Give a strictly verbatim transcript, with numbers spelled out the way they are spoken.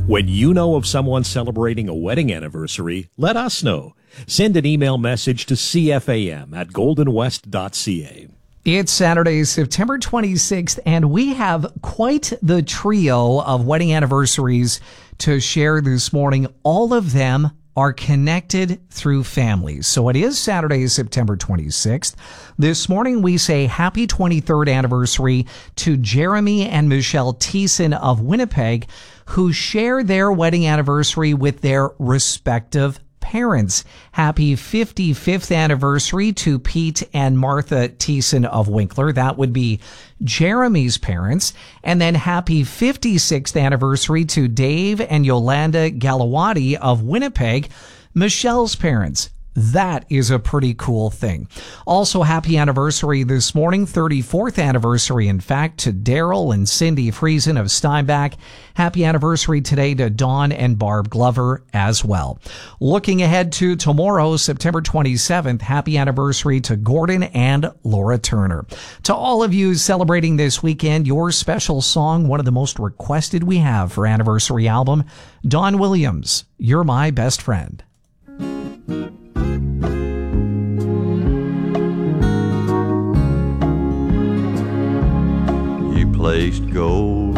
When you know of someone celebrating a wedding anniversary, let us know. Send an email message to c f a m at golden west dot c a. It's Saturday, September twenty-sixth, and we have quite the trio of wedding anniversaries to share this morning. All of them are connected through families. So it is Saturday, September twenty-sixth. This morning we say happy twenty-third anniversary to Jeremy and Michelle Thiessen of Winnipeg, who share their wedding anniversary with their respective parents. Happy fifty-fifth anniversary to Pete and Martha Thiessen of Winkler. That would be Jeremy's parents. And then happy fifty-sixth anniversary to Dave and Yolanda Galawadi of Winnipeg, Michelle's parents. That is a pretty cool thing. Also, happy anniversary this morning, thirty-fourth anniversary, in fact, to Daryl and Cindy Friesen of Steinbach. Happy anniversary today to Dawn and Barb Glover as well. Looking ahead to tomorrow, September twenty-seventh, happy anniversary to Gordon and Laura Turner. To all of you celebrating this weekend, your special song, one of the most requested we have for anniversary album, Don Williams, You're My Best Friend. Placed gold